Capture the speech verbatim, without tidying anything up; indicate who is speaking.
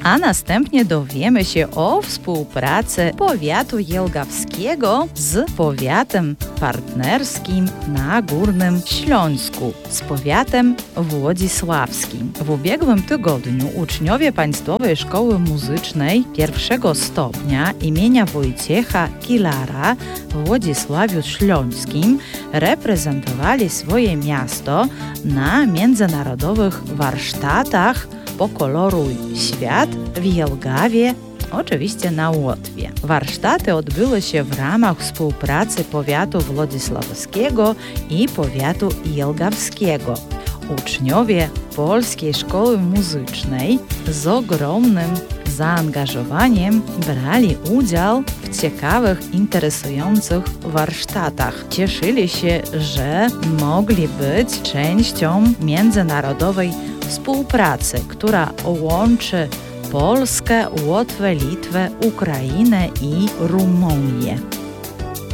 Speaker 1: A następnie dowiemy się o współpracy powiatu jelgawskiego z powiatem partnerskim na Górnym Śląsku, z powiatem włodzisławskim. W ubiegłym tygodniu uczniowie Państwowej Szkoły Muzycznej pierwszego stopnia imienia Wojciecha Kilara w Wodzisławiu Śląskim reprezentowali swoje miasto na międzynarodowych warsztatach Pokoloruj Świat w Jelgawie, oczywiście na Łotwie. Warsztaty odbyły się w ramach współpracy powiatu włodzisławskiego i powiatu jelgawskiego. Uczniowie Polskiej Szkoły Muzycznej z ogromnym zaangażowaniem brali udział w ciekawych, interesujących warsztatach. Cieszyli się, że mogli być częścią międzynarodowej współpracy, która łączy Polskę, Łotwę, Litwę, Ukrainę i Rumunię.